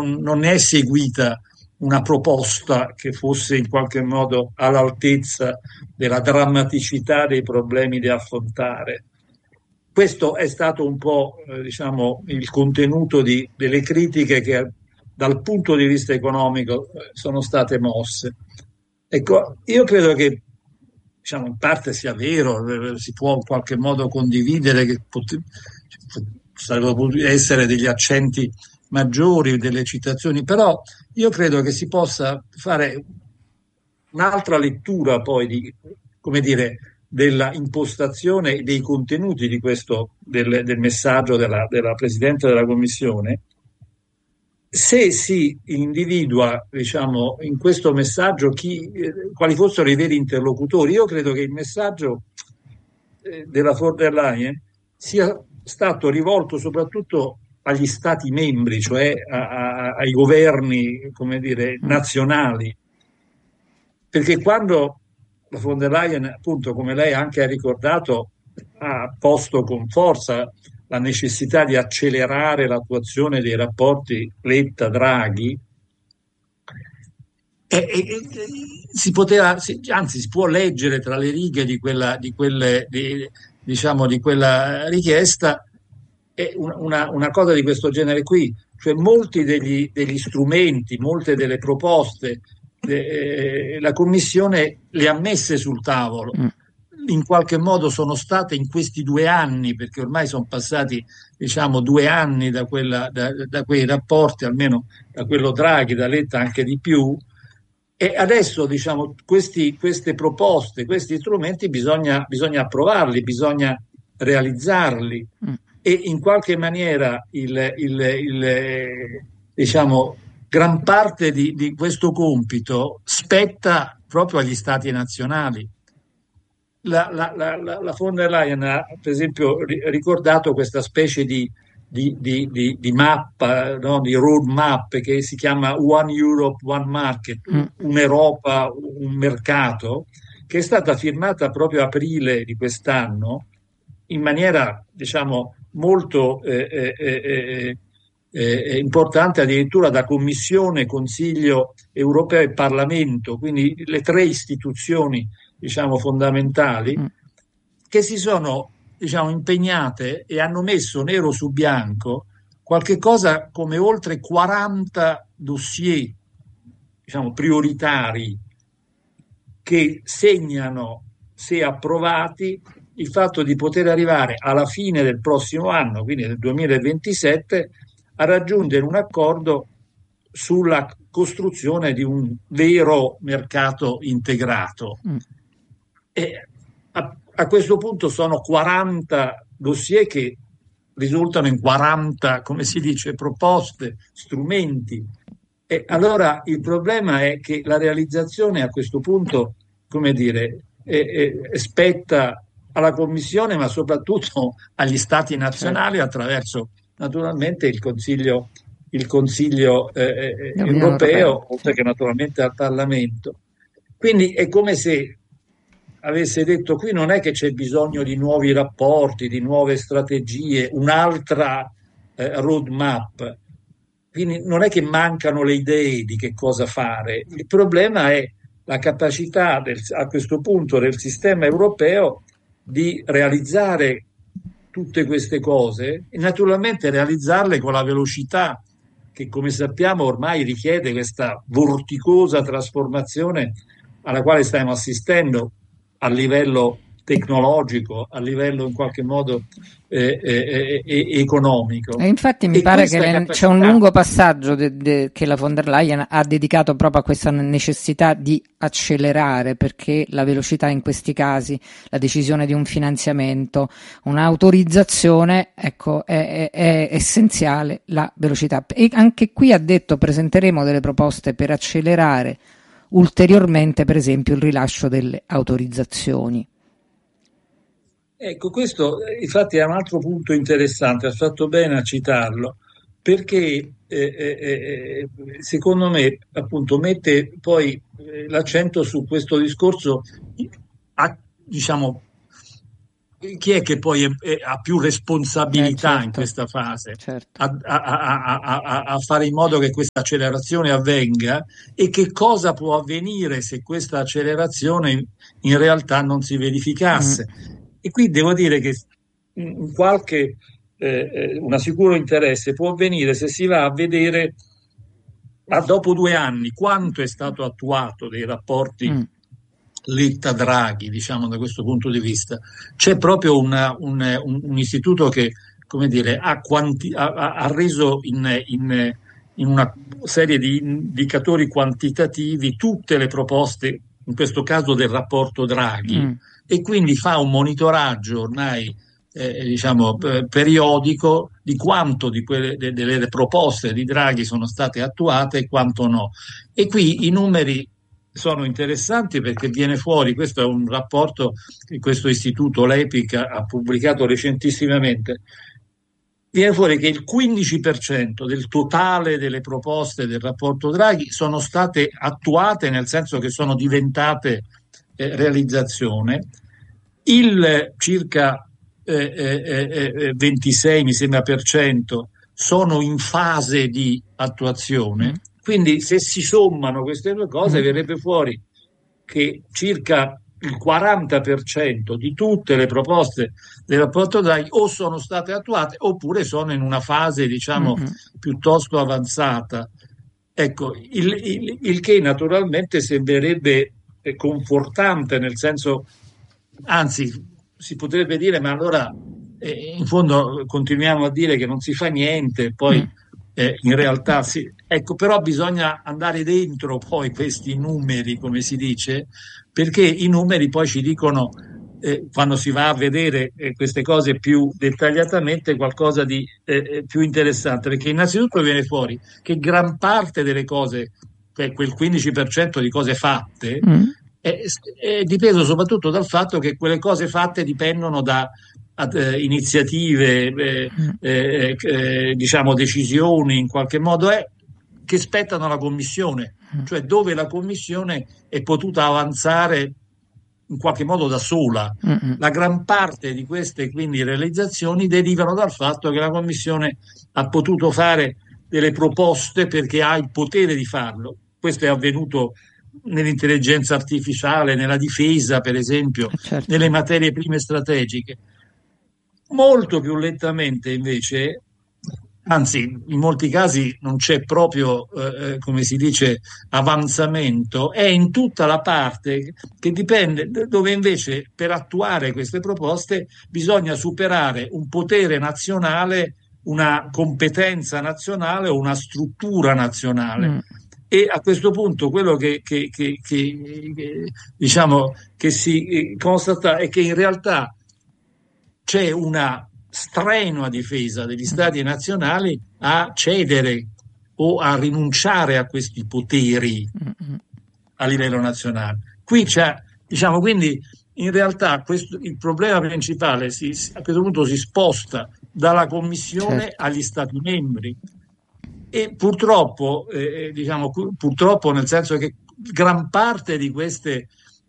non ne è seguita una proposta che fosse in qualche modo all'altezza della drammaticità dei problemi da affrontare. Questo è stato un po', diciamo, il contenuto delle critiche che dal punto di vista economico sono state mosse. Ecco, io credo che, diciamo, in parte sia vero, si può in qualche modo condividere che sarebbero potuti essere degli accenti maggiori, delle citazioni, però io credo che si possa fare un'altra lettura poi di, come dire, della impostazione e dei contenuti di questo, del messaggio della Presidente della Commissione, se si individua, diciamo, in questo messaggio quali fossero i veri interlocutori. Io credo che il messaggio della von der Leyen sia stato rivolto soprattutto agli Stati membri, cioè ai governi, come dire, nazionali, perché quando la von der Leyen, appunto, come lei anche ha ricordato, ha posto con forza la necessità di accelerare l'attuazione dei rapporti Letta-Draghi, si poteva, anzi si può leggere tra le righe diciamo, di quella richiesta una cosa di questo genere qui, cioè molti degli strumenti, molte delle proposte la Commissione le ha messe sul tavolo. In qualche modo sono state in questi 2 anni, perché ormai sono passati, diciamo, 2 anni da quei rapporti, almeno da quello Draghi, da Letta anche di più, e adesso, diciamo, queste proposte, questi strumenti bisogna approvarli, bisogna realizzarli, e in qualche maniera diciamo, gran parte di questo compito spetta proprio agli Stati nazionali. La von der Leyen ha, per esempio, ricordato questa specie di mappa, no? Di road map che si chiama One Europe, One Market, un'Europa, un mercato, che è stata firmata proprio a aprile di quest'anno in maniera, diciamo, molto importante, addirittura da Commissione, Consiglio europeo e Parlamento, quindi le 3 istituzioni, diciamo, fondamentali, che si sono, diciamo, impegnate e hanno messo nero su bianco qualche cosa come oltre 40 dossier, diciamo, prioritari, che segnano, se approvati, il fatto di poter arrivare alla fine del prossimo anno, quindi nel 2027, a raggiungere un accordo sulla costruzione di un vero mercato integrato. E a questo punto sono 40 dossier che risultano in 40, come si dice, proposte, strumenti. E allora il problema è che la realizzazione a questo punto, come dire, spetta alla Commissione, ma soprattutto agli Stati nazionali, attraverso naturalmente il Consiglio europeo, oltre che naturalmente al Parlamento. Quindi è come se avesse detto: qui non è che c'è bisogno di nuovi rapporti, di nuove strategie, un'altra roadmap. Quindi non è che mancano le idee di che cosa fare. Il problema è la capacità a questo punto del sistema europeo di realizzare tutte queste cose e naturalmente realizzarle con la velocità che, come sappiamo, ormai richiede questa vorticosa trasformazione alla quale stiamo assistendo a livello tecnologico, a livello in qualche modo economico. E infatti mi pare che c'è un lungo passaggio che la von der Leyen ha dedicato proprio a questa necessità di accelerare, perché la velocità in questi casi, la decisione di un finanziamento, un'autorizzazione, ecco, è essenziale la velocità. E anche qui ha detto: presenteremo delle proposte per accelerare ulteriormente, per esempio, il rilascio delle autorizzazioni. Ecco, questo infatti è un altro punto interessante, ha fatto bene a citarlo, perché secondo me, appunto, mette poi l'accento su questo discorso, diciamo, chi è che poi ha più responsabilità certo, in questa fase certo. a fare in modo che questa accelerazione avvenga, e che cosa può avvenire se questa accelerazione in realtà non si verificasse? E qui devo dire che un sicuro interesse può avvenire se si va a vedere dopo 2 anni quanto è stato attuato dei rapporti Letta-Draghi, diciamo, da questo punto di vista. C'è proprio un istituto che, come dire, ha reso in una serie di indicatori quantitativi tutte le proposte, in questo caso del rapporto Draghi, e quindi fa un monitoraggio ormai diciamo periodico di quanto delle proposte di Draghi sono state attuate e quanto no. E qui i numeri sono interessanti perché viene fuori, questo è un rapporto che questo istituto, l'EPIC, ha pubblicato recentissimamente, viene fuori che il 15% del totale delle proposte del rapporto Draghi sono state attuate, nel senso che sono diventate realizzazione, il circa 26 mi sembra per cento sono in fase di attuazione. Quindi se si sommano queste due cose verrebbe fuori che circa il 40% di tutte le proposte del rapporto Draghi o sono state attuate oppure sono in una fase, diciamo, piuttosto avanzata. Ecco, il che naturalmente sembrerebbe confortante, nel senso, anzi, si potrebbe dire, ma allora in fondo continuiamo a dire che non si fa niente, poi in realtà sì. Ecco, però bisogna andare dentro poi questi numeri, come si dice, perché i numeri poi ci dicono, quando si va a vedere queste cose più dettagliatamente, qualcosa di più interessante, perché innanzitutto viene fuori che gran parte delle cose, quel 15% di cose fatte, è dipeso soprattutto dal fatto che quelle cose fatte dipendono da iniziative, diciamo decisioni in qualche modo che spettano alla Commissione, cioè dove la Commissione è potuta avanzare in qualche modo da sola. La gran parte di queste quindi realizzazioni derivano dal fatto che la Commissione ha potuto fare delle proposte perché ha il potere di farlo. Questo è avvenuto nell'intelligenza artificiale, nella difesa, per esempio, nelle materie prime strategiche. Molto più lentamente invece, anzi in molti casi non c'è proprio, come si dice, avanzamento, è in tutta la parte che dipende, dove invece per attuare queste proposte bisogna superare un potere nazionale, una competenza nazionale o una struttura nazionale. E a questo punto quello diciamo che si constata è che in realtà c'è una strenua difesa degli stati nazionali a cedere o a rinunciare a questi poteri a livello nazionale. Qui c'è, diciamo, quindi in realtà il problema principale a questo punto si sposta dalla Commissione agli Stati membri. E purtroppo, purtroppo nel senso che gran parte di queste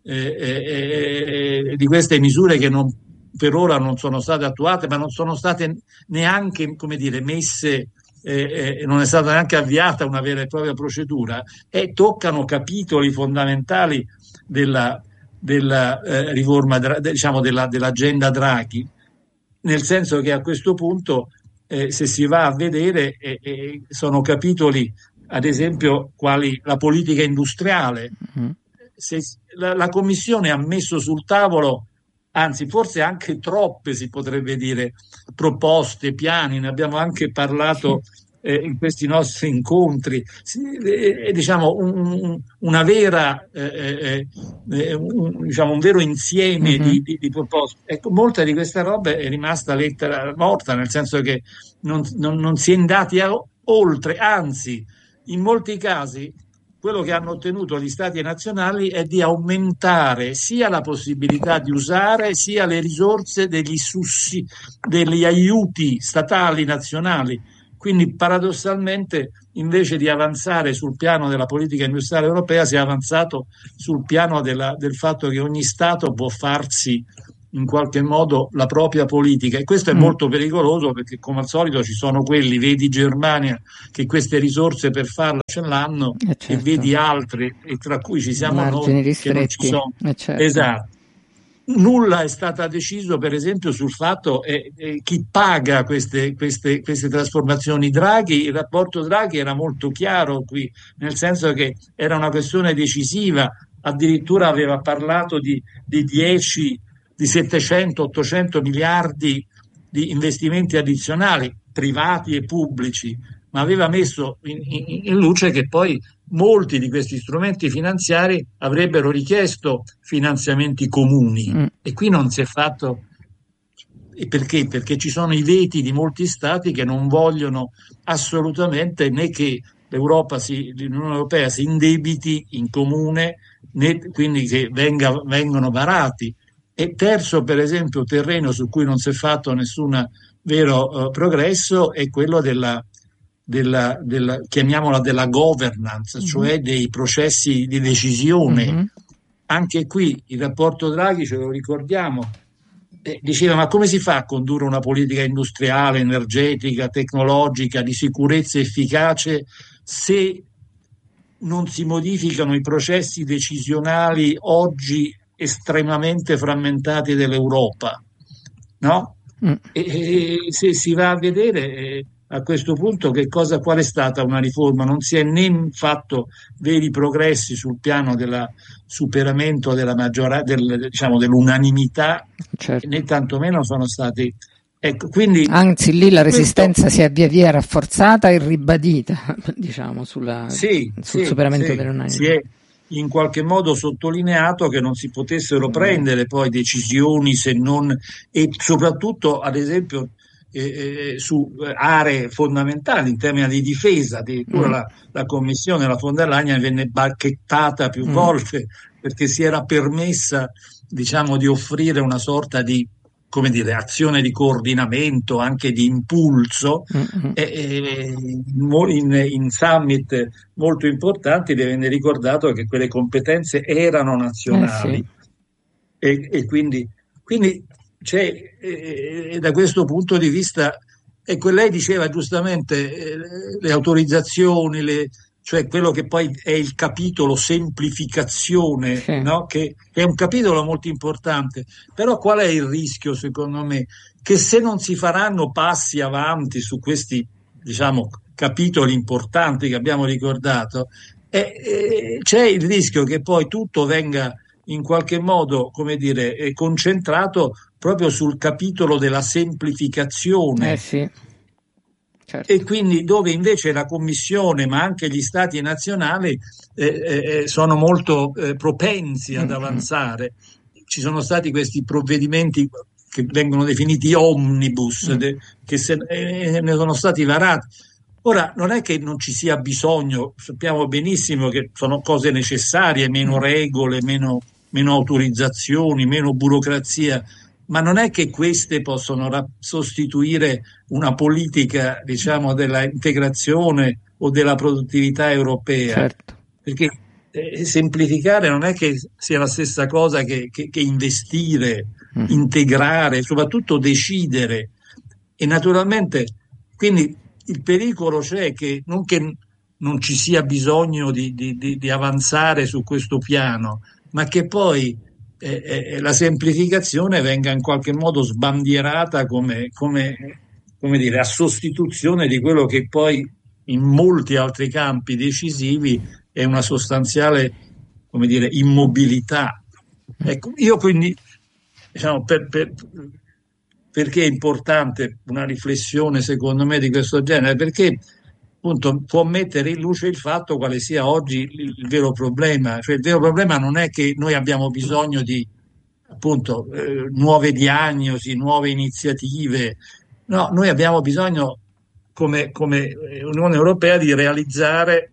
misure che per ora non sono state attuate, ma non sono state neanche, come dire, messe, non è stata neanche avviata una vera e propria procedura, e toccano capitoli fondamentali della riforma, diciamo, dell'agenda Draghi, nel senso che a questo punto se si va a vedere, sono capitoli, ad esempio, quali la politica industriale. Se la Commissione ha messo sul tavolo, anzi forse anche troppe, si potrebbe dire, proposte, piani, ne abbiamo anche parlato in questi nostri incontri, diciamo una vera, diciamo un vero insieme di proposte. Ecco, molta di questa roba è rimasta lettera morta, nel senso che non si è andati oltre, anzi in molti casi quello che hanno ottenuto gli stati nazionali è di aumentare sia la possibilità di usare sia le risorse degli aiuti statali nazionali. Quindi paradossalmente, invece di avanzare sul piano della politica industriale europea, si è avanzato sul piano del fatto che ogni Stato può farsi in qualche modo la propria politica, e questo è molto pericoloso, perché come al solito ci sono quelli, vedi Germania, che queste risorse per farla ce l'hanno, certo. e vedi altri, e tra cui ci siamo margini noi, ristretti, che non ci sono. certo. Esatto. Nulla è stato deciso, per esempio, sul fatto chi paga queste trasformazioni. Draghi, il rapporto Draghi era molto chiaro qui, nel senso che era una questione decisiva, addirittura aveva parlato di 10, di 700-800 miliardi di investimenti addizionali, privati e pubblici, ma aveva messo in luce che poi molti di questi strumenti finanziari avrebbero richiesto finanziamenti comuni, e qui non si è fatto. E perché? Perché ci sono i veti di molti stati che non vogliono assolutamente né che l'Unione Europea si indebiti in comune, né quindi che vengano varati. E terzo, per esempio, terreno su cui non si è fatto nessun vero progresso è quello chiamiamola della governance, cioè dei processi di decisione. Anche qui il rapporto Draghi, ce lo ricordiamo, diceva: ma come si fa a condurre una politica industriale, energetica, tecnologica, di sicurezza efficace, se non si modificano i processi decisionali oggi estremamente frammentati dell'Europa, no? E se si va a vedere a questo punto qual è stata una riforma, non si è né fatto veri progressi sul piano del superamento dell'unanimità, certo. né tantomeno sono stati. Ecco, quindi, anzi, lì la resistenza si è via rafforzata e ribadita, diciamo, sul superamento dell'unanimità. Si è in qualche modo sottolineato che non si potessero prendere poi decisioni se non, e soprattutto ad esempio su aree fondamentali in termini di difesa. Addirittura la Commissione, la von der Leyen, venne bacchettata più volte perché si era permessa, diciamo, di offrire una sorta di, come dire, azione di coordinamento, anche di impulso, in summit molto importanti venne ricordato che quelle competenze erano nazionali, e quindi c'è, da questo punto di vista, ecco, lei diceva giustamente le autorizzazioni, cioè quello che poi è il capitolo semplificazione, no? Che è un capitolo molto importante, però qual è il rischio, secondo me? Che se non si faranno passi avanti su questi, diciamo, capitoli importanti che abbiamo ricordato, c'è il rischio che poi tutto venga in qualche modo, come dire, concentrato proprio sul capitolo della semplificazione. Certo. E quindi dove invece la Commissione, ma anche gli Stati nazionali, sono molto propensi ad avanzare. Ci sono stati questi provvedimenti che vengono definiti omnibus, ne sono stati varati. Ora, non è che non ci sia bisogno, sappiamo benissimo che sono cose necessarie, meno regole, meno autorizzazioni, meno burocrazia, ma non è che queste possono sostituire una politica, diciamo, della integrazione o della produttività europea. Certo. Perché semplificare non è che sia la stessa cosa che investire, integrare, soprattutto decidere. E naturalmente, quindi il pericolo c'è che non ci sia bisogno di avanzare su questo piano, ma che poi la semplificazione venga in qualche modo sbandierata come dire, a sostituzione di quello che poi in molti altri campi decisivi è una sostanziale, come dire, immobilità. Ecco, io quindi, diciamo, perché è importante una riflessione, secondo me, di questo genere? Perché appunto può mettere in luce il fatto quale sia oggi il vero problema. Cioè, il vero problema non è che noi abbiamo bisogno di, appunto, nuove diagnosi, nuove iniziative. No, noi abbiamo bisogno, come Unione Europea, di realizzare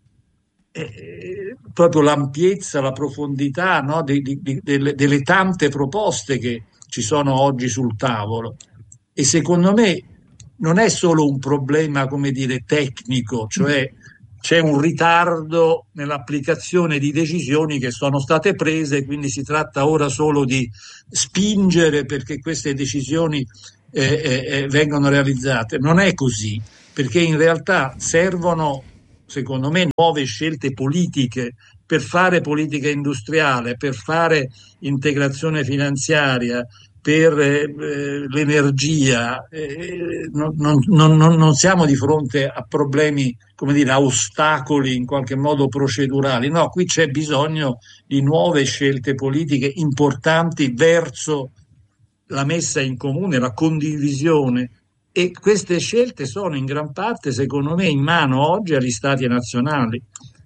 proprio l'ampiezza, la profondità, no, delle tante proposte che ci sono oggi sul tavolo. E secondo me non è solo un problema, come dire, tecnico, cioè c'è un ritardo nell'applicazione di decisioni che sono state prese, quindi si tratta ora solo di spingere perché queste decisioni vengano realizzate. Non è così, perché in realtà servono, secondo me, nuove scelte politiche per fare politica industriale, per fare integrazione finanziaria, per l'energia. Non siamo di fronte a problemi, come dire, a ostacoli in qualche modo procedurali. No, qui c'è bisogno di nuove scelte politiche importanti verso la messa in comune, la condivisione. E queste scelte sono in gran parte, secondo me, in mano oggi agli stati nazionali.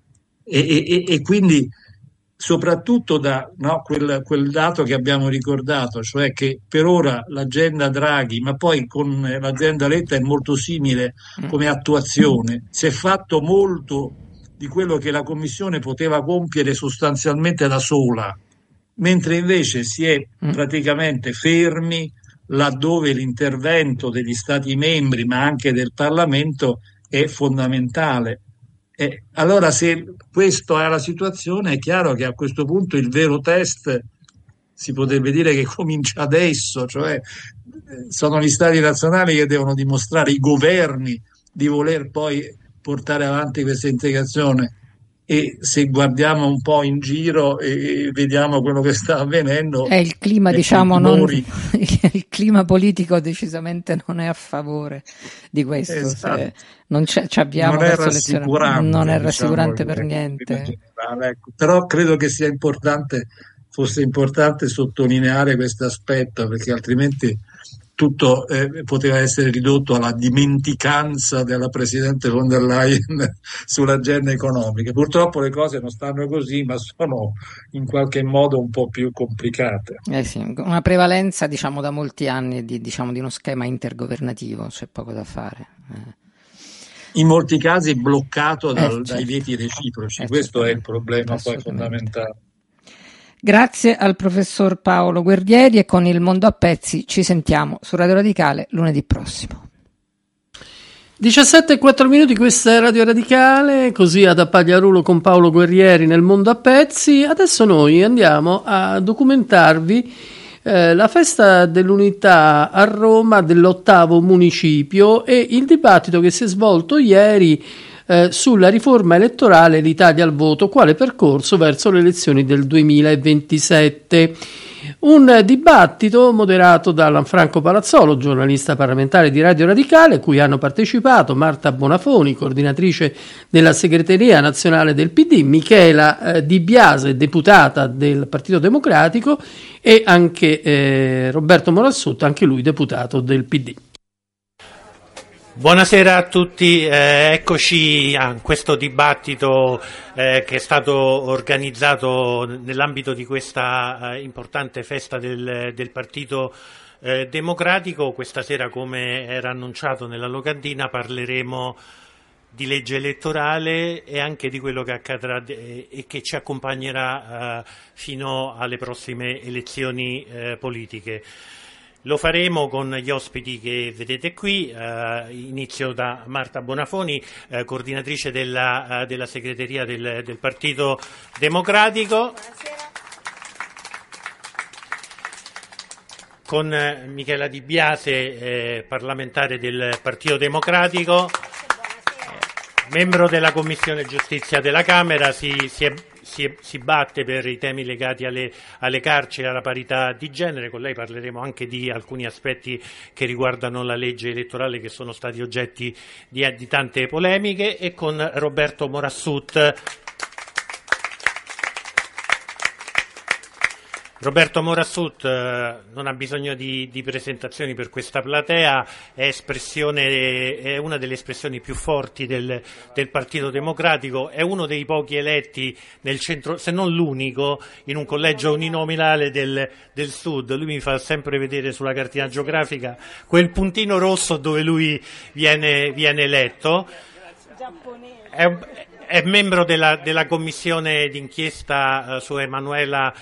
E quindi soprattutto da quel dato che abbiamo ricordato, cioè che per ora l'agenda Draghi, ma poi con l'agenda Letta è molto simile come attuazione, si è fatto molto di quello che la Commissione poteva compiere sostanzialmente da sola, mentre invece si è praticamente fermi laddove l'intervento degli Stati membri, ma anche del Parlamento, è fondamentale. Allora, se questa è la situazione, è chiaro che a questo punto il vero test si potrebbe dire che comincia adesso, cioè sono gli Stati nazionali che devono dimostrare, i governi, di voler poi portare avanti questa integrazione. E se guardiamo un po' in giro e vediamo quello che sta avvenendo, il clima, diciamo, il clima politico decisamente non è a favore di questo. Esatto. Non abbiamo non è rassicurante, non è rassicurante, diciamo, per niente. Ecco. Però credo che fosse importante sottolineare questo aspetto, perché altrimenti tutto poteva essere ridotto alla dimenticanza della Presidente von der Leyen sull'agenda economica. Purtroppo le cose non stanno così, ma sono in qualche modo un po' più complicate. Sì, una prevalenza, diciamo, da molti anni di uno schema intergovernativo, c'è poco da fare. In molti casi bloccato dai veti reciproci, questo è il problema poi fondamentale. Grazie al professor Paolo Guerrieri, e con il Mondo a Pezzi ci sentiamo su Radio Radicale lunedì prossimo. 17:04, questa è Radio Radicale, così ad Appagliarulo con Paolo Guerrieri nel Mondo a Pezzi. Adesso noi andiamo a documentarvi la festa dell'unità a Roma dell'8° municipio e il dibattito che si è svolto ieri sulla riforma elettorale l'Italia al voto, quale percorso verso le elezioni del 2027. Un dibattito moderato da Lanfranco Palazzolo, giornalista parlamentare di Radio Radicale, cui hanno partecipato Marta Bonafoni, coordinatrice della segreteria nazionale del PD, Michela Di Biase, deputata del Partito Democratico, e anche Roberto Morassut, anche lui deputato del PD. Buonasera a tutti, eccoci a questo dibattito che è stato organizzato nell'ambito di questa importante festa del Partito Democratico. Questa sera, come era annunciato nella locandina, parleremo di legge elettorale e anche di quello che accadrà e che ci accompagnerà fino alle prossime elezioni politiche. Lo faremo con gli ospiti che vedete qui, inizio da Marta Bonafoni, coordinatrice della segreteria del Partito Democratico. Buonasera. Con Michela Di Biase, parlamentare del Partito Democratico, membro della Commissione Giustizia della Camera, si batte per i temi legati alle carceri e alla parità di genere. Con lei parleremo anche di alcuni aspetti che riguardano la legge elettorale, che sono stati oggetti di tante polemiche, e con Roberto Morassut. Roberto Morassut non ha bisogno di presentazioni per questa platea, è una delle espressioni più forti del Partito Democratico, è uno dei pochi eletti nel centro, se non l'unico, in un collegio uninominale del Sud. Lui mi fa sempre vedere sulla cartina geografica quel puntino rosso dove lui viene eletto. È membro della commissione d'inchiesta su Emanuela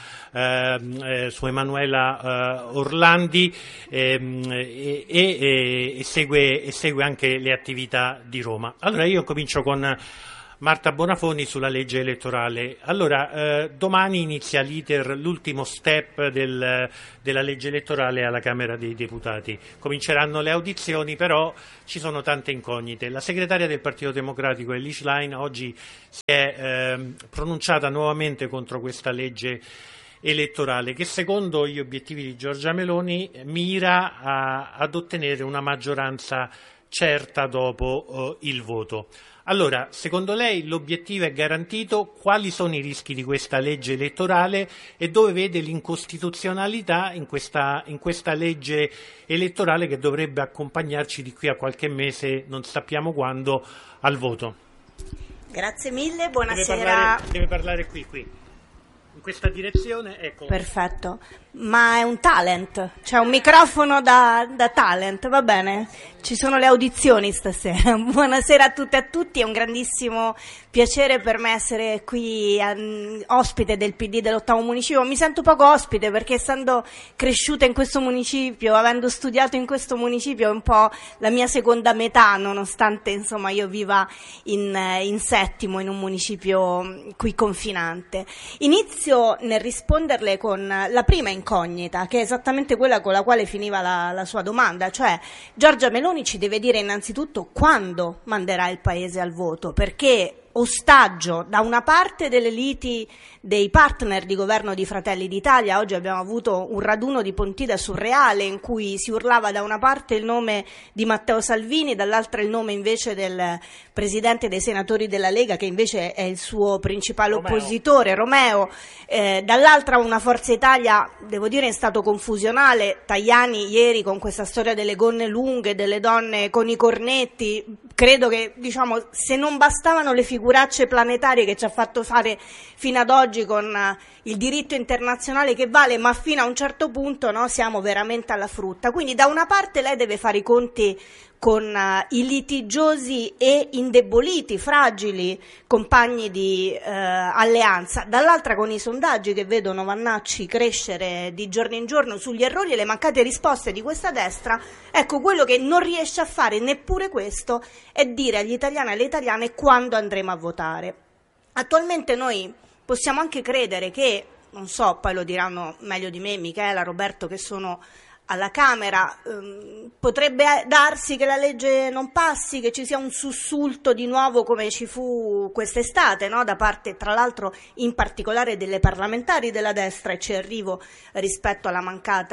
Orlandi e segue anche le attività di Roma. Allora io comincio con Marta Bonafoni sulla legge elettorale. Allora, domani inizia l'iter, l'ultimo step della legge elettorale alla Camera dei Deputati. Cominceranno le audizioni, però ci sono tante incognite. La segretaria del Partito Democratico, Elly Schlein, oggi si è pronunciata nuovamente contro questa legge elettorale che, secondo gli obiettivi di Giorgia Meloni, mira ad ottenere una maggioranza certa dopo il voto. Allora, secondo lei l'obiettivo è garantito? Quali sono i rischi di questa legge elettorale e dove vede l'incostituzionalità in questa legge elettorale che dovrebbe accompagnarci di qui a qualche mese, non sappiamo quando, al voto? Grazie mille, buonasera. Deve parlare qui. In questa direzione, ecco. Perfetto, ma è un talent, c'è un microfono da talent, va bene? Ci sono le audizioni stasera. Buonasera a tutte e a tutti, è un grandissimo piacere per me essere qui ospite del PD dell'8° municipio. Mi sento poco ospite perché, essendo cresciuta in questo municipio, avendo studiato in questo municipio, è un po' la mia seconda metà, nonostante insomma io viva in Settimo, in un municipio qui confinante. Inizio nel risponderle con la prima incognita, che è esattamente quella con la quale finiva la sua domanda, cioè Giorgia Meloni ci deve dire innanzitutto quando manderà il Paese al voto, perché ostaggio da una parte delle liti dei partner di governo di Fratelli d'Italia. Oggi abbiamo avuto un raduno di Pontida surreale in cui si urlava da una parte il nome di Matteo Salvini, dall'altra il nome invece del presidente dei senatori della Lega, che invece è il suo principale oppositore, Romeo, dall'altra una Forza Italia, devo dire, in stato confusionale. Tajani ieri con questa storia delle gonne lunghe, delle donne con i cornetti, credo che, diciamo, se non bastavano le figuracce planetarie che ci ha fatto fare fino ad oggi con il diritto internazionale che vale, ma fino a un certo punto, no, siamo veramente alla frutta. Quindi da una parte lei deve fare i conti con i litigiosi e indeboliti, fragili compagni di alleanza, dall'altra con i sondaggi che vedono Vannacci crescere di giorno in giorno sugli errori e le mancate risposte di questa destra. Ecco, quello che non riesce a fare neppure questo è dire agli italiani e alle italiane quando andremo a votare. Attualmente noi possiamo anche credere che, non so, poi lo diranno meglio di me Michela, Roberto, che sono alla Camera, potrebbe darsi che la legge non passi, che ci sia un sussulto di nuovo come ci fu quest'estate, no? Da parte, tra l'altro, in particolare delle parlamentari della destra, e ci arrivo rispetto al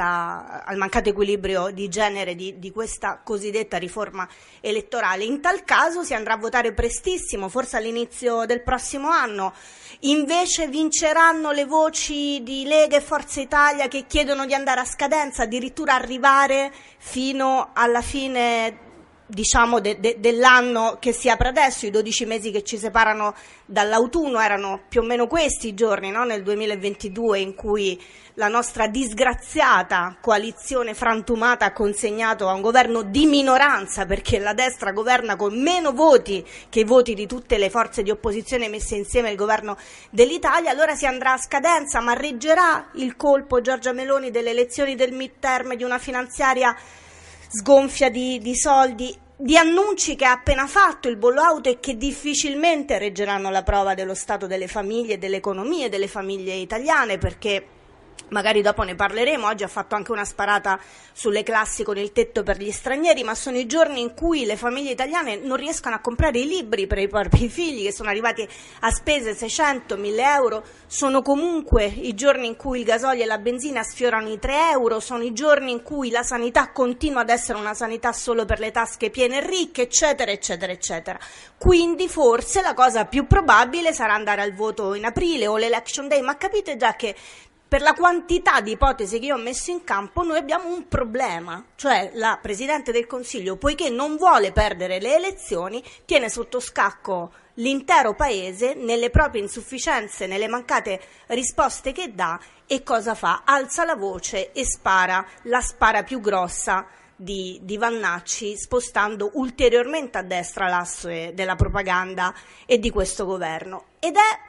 mancato equilibrio di genere di questa cosiddetta riforma elettorale. In tal caso si andrà a votare prestissimo, forse all'inizio del prossimo anno. Invece vinceranno le voci di Lega e Forza Italia che chiedono di andare a scadenza, addirittura arrivare fino alla fine, diciamo, dell'anno che si apre adesso. I 12 mesi che ci separano dall'autunno erano più o meno questi i giorni, no? Nel 2022, in cui la nostra disgraziata coalizione frantumata ha consegnato a un governo di minoranza, perché la destra governa con meno voti che i voti di tutte le forze di opposizione messe insieme al governo dell'Italia. Allora si andrà a scadenza, ma reggerà il colpo Giorgia Meloni delle elezioni del midterm, di una finanziaria sgonfia di soldi, di annunci che ha appena fatto, il bollo auto, e che difficilmente reggeranno la prova dello stato delle famiglie, delle economie delle famiglie italiane, perché magari dopo ne parleremo. Oggi ha fatto anche una sparata sulle classi con il tetto per gli stranieri, ma sono i giorni in cui le famiglie italiane non riescono a comprare i libri per i propri figli, che sono arrivati a spese 600-1000 euro, sono comunque i giorni in cui il gasolio e la benzina sfiorano i 3 euro, sono i giorni in cui la sanità continua ad essere una sanità solo per le tasche piene e ricche, eccetera, eccetera, eccetera. Quindi forse la cosa più probabile sarà andare al voto in aprile o l'election day, ma capite già che per la quantità di ipotesi che io ho messo in campo noi abbiamo un problema, cioè la Presidente del Consiglio, poiché non vuole perdere le elezioni, tiene sotto scacco l'intero Paese nelle proprie insufficienze, nelle mancate risposte che dà, e cosa fa? Alza la voce e spara la spara più grossa di Vannacci, spostando ulteriormente a destra l'asse della propaganda e di questo governo. Ed è,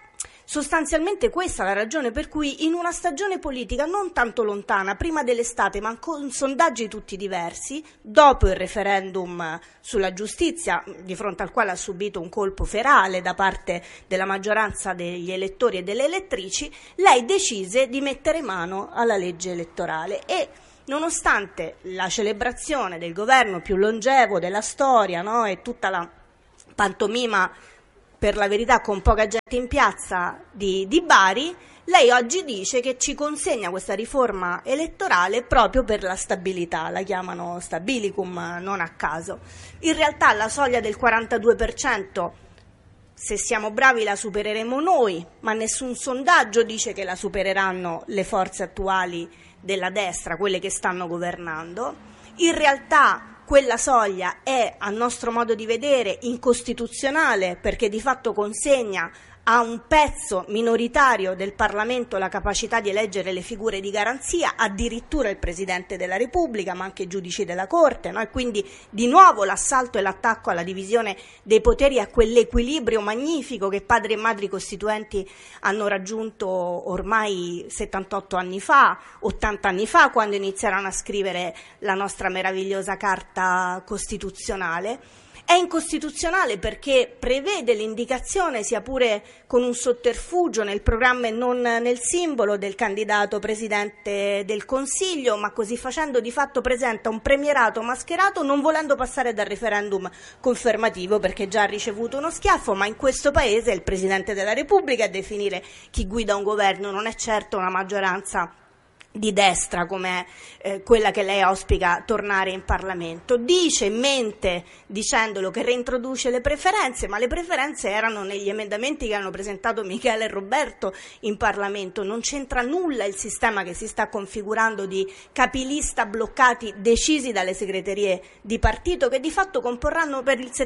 sostanzialmente questa è la ragione per cui in una stagione politica non tanto lontana, prima dell'estate, ma con sondaggi tutti diversi, dopo il referendum sulla giustizia, di fronte al quale ha subito un colpo ferale da parte della maggioranza degli elettori e delle elettrici, lei decise di mettere mano alla legge elettorale e, nonostante la celebrazione del governo più longevo della storia, no, e tutta la pantomima, per la verità con poca gente in piazza, di Bari, lei oggi dice che ci consegna questa riforma elettorale proprio per la stabilità, la chiamano stabilicum non a caso. In realtà la soglia del 42%, se siamo bravi la supereremo noi, ma nessun sondaggio dice che la supereranno le forze attuali della destra, quelle che stanno governando. In realtà quella soglia è, a nostro modo di vedere, incostituzionale, perché di fatto consegna a un pezzo minoritario del Parlamento la capacità di eleggere le figure di garanzia, addirittura il Presidente della Repubblica, ma anche i giudici della Corte, no? E quindi di nuovo l'assalto e l'attacco alla divisione dei poteri, a quell'equilibrio magnifico che padri e madri costituenti hanno raggiunto ormai 78 anni fa, 80 anni fa, quando iniziarono a scrivere la nostra meravigliosa Carta Costituzionale. È incostituzionale perché prevede l'indicazione, sia pure con un sotterfugio nel programma e non nel simbolo, del candidato Presidente del Consiglio, ma così facendo di fatto presenta un premierato mascherato, non volendo passare dal referendum confermativo perché già ha ricevuto uno schiaffo, ma in questo Paese è il Presidente della Repubblica a definire chi guida un governo, non è certo una maggioranza di destra come quella che lei auspica tornare in Parlamento. Dice, mente dicendolo, che reintroduce le preferenze, ma le preferenze erano negli emendamenti che hanno presentato Michele e Roberto in Parlamento. Non c'entra nulla il sistema che si sta configurando di capilista bloccati decisi dalle segreterie di partito, che di fatto comporranno per il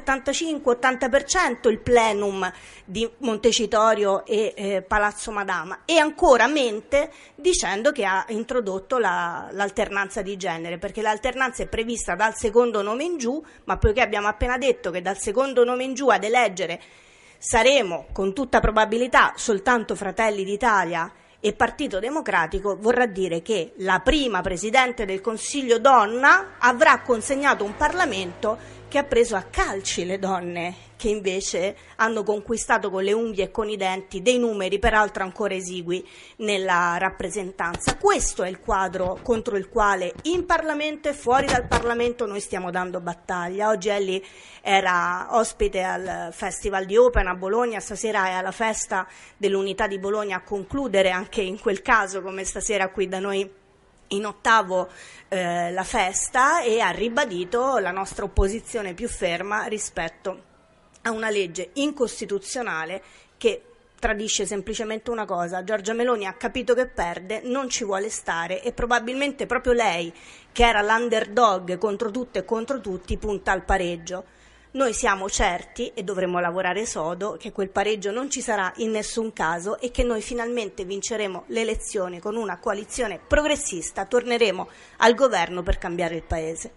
75-80% il plenum di Montecitorio e Palazzo Madama. E ancora mente dicendo che ha introdotto l'alternanza di genere, perché l'alternanza è prevista dal secondo nome in giù, ma poiché abbiamo appena detto che dal secondo nome in giù ad eleggere saremo con tutta probabilità soltanto Fratelli d'Italia e Partito Democratico, vorrà dire che la prima Presidente del Consiglio donna avrà consegnato un Parlamento che ha preso a calci le donne, che invece hanno conquistato con le unghie e con i denti dei numeri peraltro ancora esigui nella rappresentanza. Questo è il quadro contro il quale in Parlamento e fuori dal Parlamento noi stiamo dando battaglia. Oggi Elli era ospite al Festival di Open a Bologna, stasera è alla festa dell'Unità di Bologna a concludere anche in quel caso, come stasera qui da noi in ottavo, la festa, e ha ribadito la nostra opposizione più ferma rispetto a una legge incostituzionale che tradisce semplicemente una cosa: Giorgia Meloni ha capito che perde, non ci vuole stare e probabilmente proprio lei, che era l'underdog contro tutto e contro tutti, punta al pareggio. Noi siamo certi, e dovremo lavorare sodo, che quel pareggio non ci sarà in nessun caso e che noi finalmente vinceremo le elezioni con una coalizione progressista, torneremo al governo per cambiare il Paese.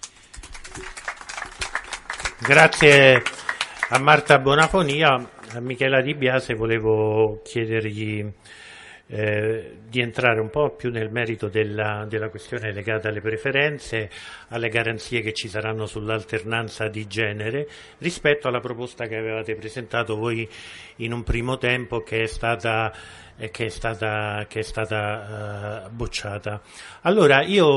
Grazie a Marta Bonafonia. A Michela Di Biase volevo chiedergli di entrare un po' più nel merito della questione legata alle preferenze, alle garanzie che ci saranno sull'alternanza di genere rispetto alla proposta che avevate presentato voi in un primo tempo, che è stata bocciata. Allora io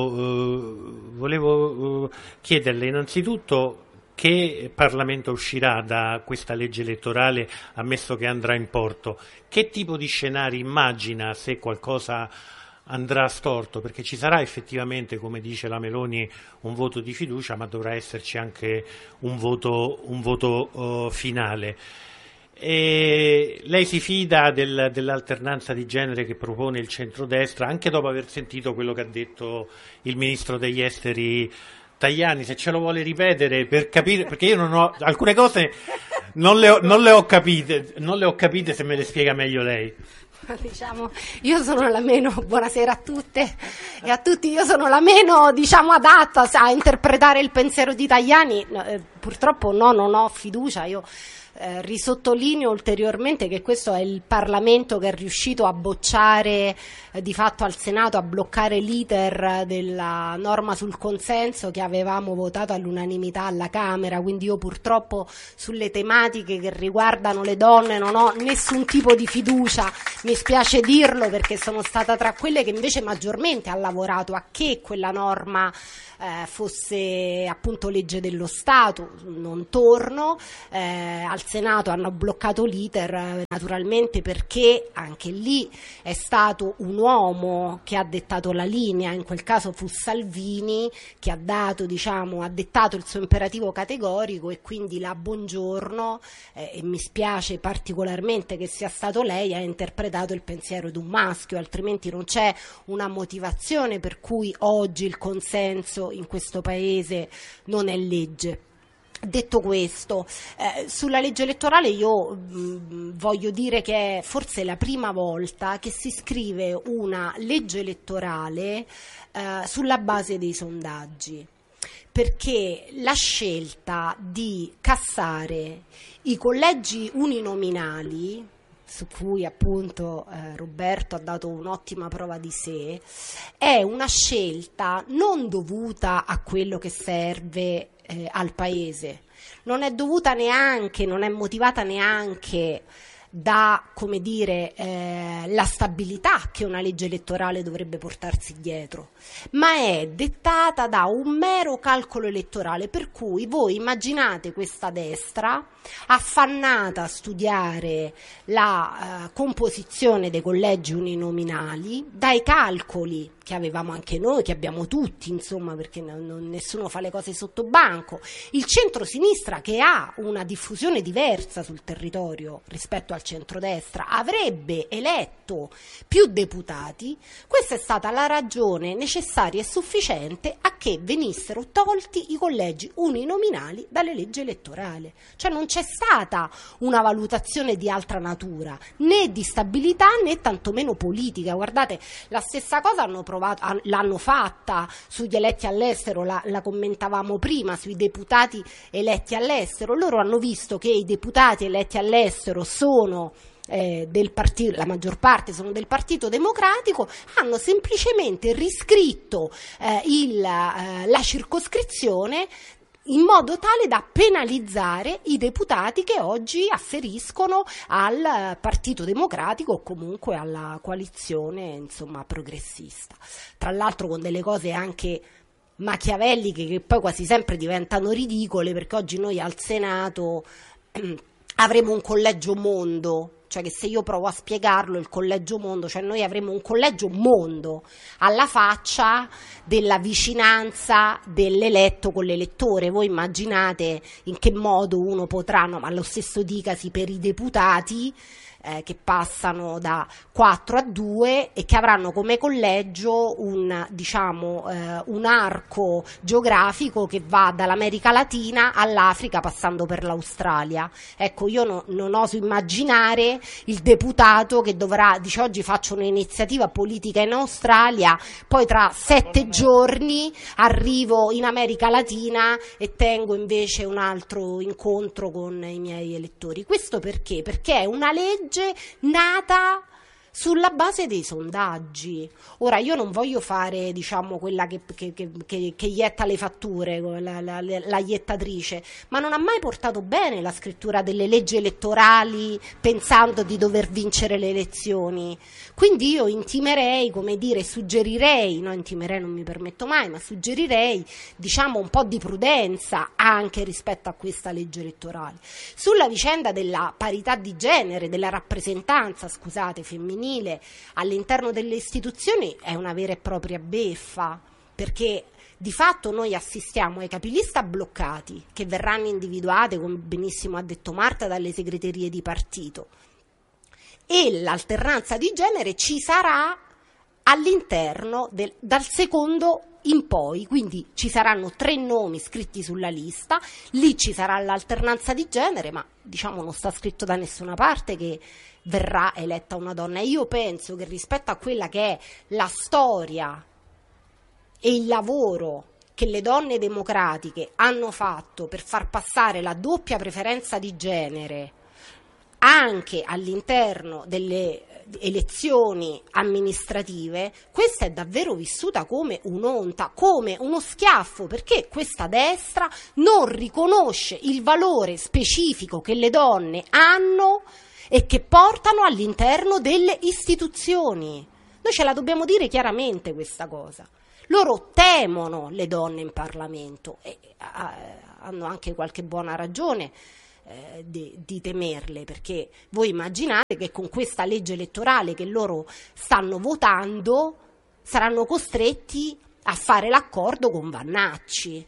volevo chiederle innanzitutto che Parlamento uscirà da questa legge elettorale, ammesso che andrà in porto, che tipo di scenari immagina se qualcosa andrà storto, perché ci sarà effettivamente, come dice la Meloni, un voto di fiducia, ma dovrà esserci anche un voto finale. E lei si fida dell'alternanza di genere che propone il centrodestra, anche dopo aver sentito quello che ha detto il ministro degli esteri Tajani, se ce lo vuole ripetere per capire, perché io non ho alcune cose non le ho capite, se me le spiega meglio lei. Diciamo, io sono la meno, buonasera a tutte e a tutti, io sono la meno, adatta a interpretare il pensiero di Tajani. Purtroppo non ho fiducia, io Risottolineo ulteriormente che questo è il Parlamento che è riuscito a bocciare, di fatto al Senato, a bloccare l'iter della norma sul consenso che avevamo votato all'unanimità alla Camera, quindi io purtroppo sulle tematiche che riguardano le donne non ho nessun tipo di fiducia, mi spiace dirlo, perché sono stata tra quelle che invece maggiormente ha lavorato a che quella norma fosse appunto legge dello Stato. Non torno, al Senato hanno bloccato l'iter, naturalmente perché anche lì è stato un uomo che ha dettato la linea, in quel caso fu Salvini, che ha dato, diciamo, ha dettato il suo imperativo categorico, e quindi la Bongiorno, e mi spiace particolarmente che sia stato lei, ha interpretato il pensiero di un maschio, altrimenti non c'è una motivazione per cui oggi il consenso in questo paese non è legge. Detto questo, sulla legge elettorale io voglio dire che è forse la prima volta che si scrive una legge elettorale sulla base dei sondaggi, perché la scelta di cassare i collegi uninominali, su cui appunto Roberto ha dato un'ottima prova di sé, è una scelta non dovuta a quello che serve al Paese, non è dovuta neanche, non è motivata neanche da, come dire, la stabilità che una legge elettorale dovrebbe portarsi dietro, ma è dettata da un mero calcolo elettorale, per cui voi immaginate questa destra affannata a studiare la composizione dei collegi uninominali, dai calcoli che avevamo anche noi, che abbiamo tutti, insomma, perché nessuno fa le cose sotto banco, il centro-sinistra, che ha una diffusione diversa sul territorio rispetto al centrodestra, avrebbe eletto più deputati. Questa è stata la ragione necessaria e sufficiente a che venissero tolti i collegi uninominali dalle leggi elettorali, cioè non c'è stata una valutazione di altra natura, né di stabilità né tantomeno politica. Guardate, la stessa cosa l'hanno fatta sugli eletti all'estero, la commentavamo prima, sui deputati eletti all'estero. Loro hanno visto che i deputati eletti all'estero sono del partito, la maggior parte sono del Partito Democratico, hanno semplicemente riscritto la circoscrizione in modo tale da penalizzare i deputati che oggi afferiscono al Partito Democratico o comunque alla coalizione, insomma, progressista. Tra l'altro con delle cose anche machiavelliche che poi quasi sempre diventano ridicole, perché oggi noi al Senato avremo un collegio mondo, cioè che se io provo a spiegarlo, il collegio mondo, cioè noi avremo un collegio mondo alla faccia della vicinanza dell'eletto con l'elettore. Voi immaginate in che modo uno potrà, no, ma lo stesso dicasi per i deputati che passano da 4 a 2 e che avranno come collegio un arco geografico che va dall'America Latina all'Africa passando per l'Australia. Ecco, io non oso immaginare il deputato che dice oggi faccio un'iniziativa politica in Australia, poi tra 7 giorni arrivo in America Latina e tengo invece un altro incontro con i miei elettori. Questo perché? Perché è una legge nata sulla base dei sondaggi. Ora io non voglio fare, diciamo, quella che ietta le fatture, la iettatrice, ma non ha mai portato bene la scrittura delle leggi elettorali pensando di dover vincere le elezioni. Quindi io intimerei, come dire, suggerirei, no, intimerei non mi permetto mai, ma suggerirei, diciamo, un po' di prudenza anche rispetto a questa legge elettorale. Sulla vicenda della parità di genere, della rappresentanza, scusate, femminile all'interno delle istituzioni, è una vera e propria beffa, perché di fatto noi assistiamo ai capilista bloccati che verranno individuate, come benissimo ha detto Marta, dalle segreterie di partito, e l'alternanza di genere ci sarà all'interno dal secondo in poi, quindi ci saranno 3 nomi scritti sulla lista, lì ci sarà l'alternanza di genere, ma diciamo non sta scritto da nessuna parte che verrà eletta una donna. E io penso che rispetto a quella che è la storia e il lavoro che le donne democratiche hanno fatto per far passare la doppia preferenza di genere anche all'interno delle elezioni amministrative, questa è davvero vissuta come un'onta, come uno schiaffo, perché questa destra non riconosce il valore specifico che le donne hanno e che portano all'interno delle istituzioni. Noi ce la dobbiamo dire chiaramente questa cosa. Loro temono le donne in Parlamento e hanno anche qualche buona ragione di temerle, perché voi immaginate che con questa legge elettorale che loro stanno votando saranno costretti a fare l'accordo con Vannacci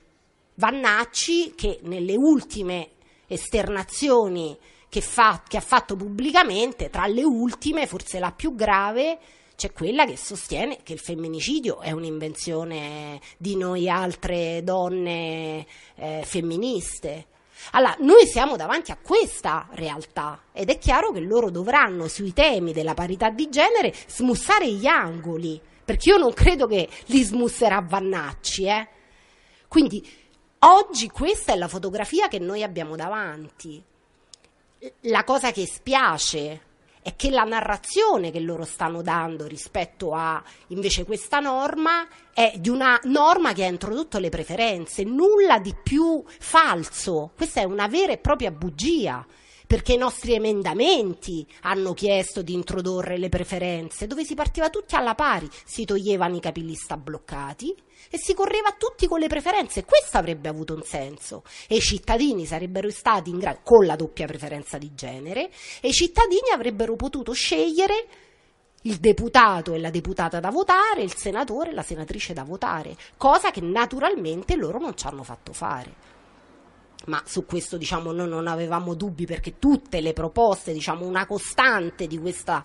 che nelle ultime esternazioni che ha fatto pubblicamente, tra le ultime, forse la più grave, c'è quella che sostiene che il femminicidio è un'invenzione di noi altre donne femministe. Allora, noi siamo davanti a questa realtà ed è chiaro che loro dovranno sui temi della parità di genere smussare gli angoli, perché io non credo che li smusserà Vannacci. Quindi oggi questa è la fotografia che noi abbiamo davanti. La cosa che spiace è che la narrazione che loro stanno dando rispetto a invece questa norma è di una norma che ha introdotto le preferenze, nulla di più falso. Questa è una vera e propria bugia, perché i nostri emendamenti hanno chiesto di introdurre le preferenze, dove si partiva tutti alla pari, si toglievano i capilista bloccati e si correva tutti con le preferenze. Questo avrebbe avuto un senso e i cittadini sarebbero stati in grado, con la doppia preferenza di genere, e i cittadini avrebbero potuto scegliere il deputato e la deputata da votare, il senatore e la senatrice da votare, cosa che naturalmente loro non ci hanno fatto fare. Ma su questo noi non avevamo dubbi, perché tutte le proposte, una costante di questa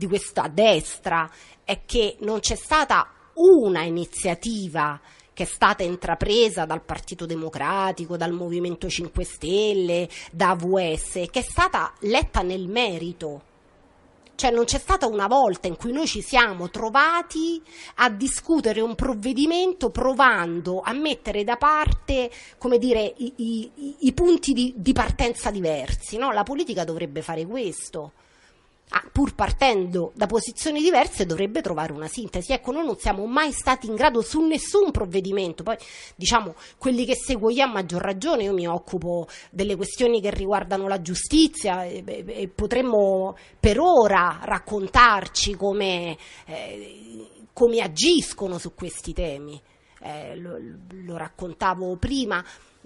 destra è che non c'è stata una iniziativa che è stata intrapresa dal Partito Democratico, dal Movimento 5 Stelle, da AVS, che è stata letta nel merito. Cioè non c'è stata una volta in cui noi ci siamo trovati a discutere un provvedimento provando a mettere da parte, i punti di partenza diversi, no? La politica dovrebbe fare questo. Pur partendo da posizioni diverse dovrebbe trovare una sintesi. Ecco, noi non siamo mai stati in grado su nessun provvedimento. Poi quelli che seguo io a maggior ragione, io mi occupo delle questioni che riguardano la giustizia e potremmo per ora raccontarci come agiscono su questi temi. Lo raccontavo prima.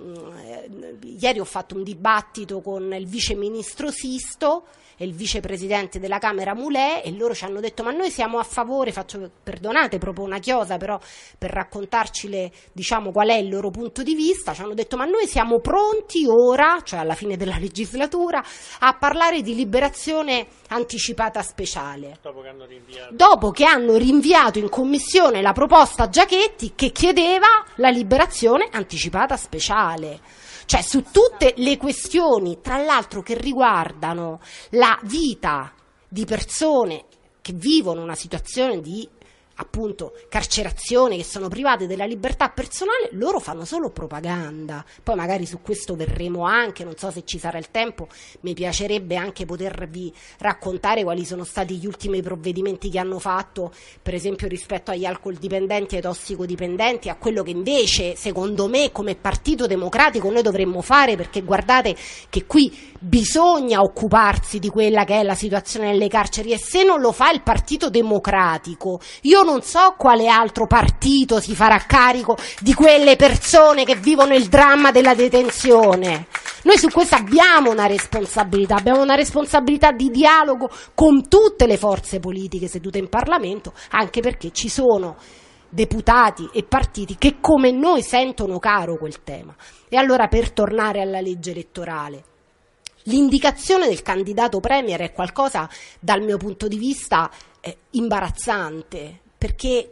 Ieri ho fatto un dibattito con il vice ministro Sisto e il vicepresidente della Camera Mulè, e loro ci hanno detto: ma noi siamo a favore, perdonate, proprio una chiosa, però per raccontarci qual è il loro punto di vista, ci hanno detto: ma noi siamo pronti ora, cioè alla fine della legislatura, a parlare di liberazione anticipata speciale, dopo che hanno rinviato in commissione la proposta Giachetti che chiedeva la liberazione anticipata speciale. Cioè su tutte le questioni, tra l'altro, che riguardano la vita di persone che vivono una situazione di carcerazione, che sono private della libertà personale, loro fanno solo propaganda. Poi magari su questo verremo anche, non so se ci sarà il tempo, mi piacerebbe anche potervi raccontare quali sono stati gli ultimi provvedimenti che hanno fatto, per esempio rispetto agli alcol dipendenti e ai tossicodipendenti, a quello che invece secondo me come Partito Democratico noi dovremmo fare, perché guardate che qui bisogna occuparsi di quella che è la situazione nelle carceri, e se non lo fa il Partito Democratico, io non so quale altro partito si farà carico di quelle persone che vivono il dramma della detenzione. Noi su questo abbiamo una responsabilità di dialogo con tutte le forze politiche sedute in Parlamento, anche perché ci sono deputati e partiti che come noi sentono caro quel tema. E allora, per tornare alla legge elettorale, l'indicazione del candidato premier è qualcosa, dal mio punto di vista, imbarazzante, perché,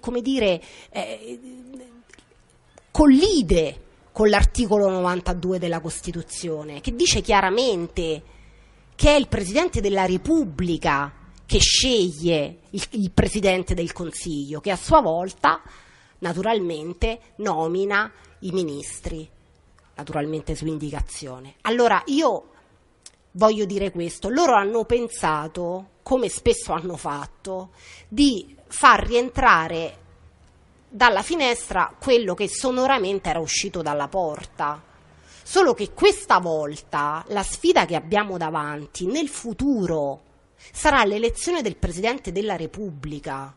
collide con l'articolo 92 della Costituzione, che dice chiaramente che è il Presidente della Repubblica che sceglie il Presidente del Consiglio, che a sua volta naturalmente nomina i ministri, naturalmente su indicazione. Allora io voglio dire questo, loro hanno pensato, come spesso hanno fatto, di far rientrare dalla finestra quello che sonoramente era uscito dalla porta. Solo che questa volta la sfida che abbiamo davanti nel futuro sarà l'elezione del Presidente della Repubblica.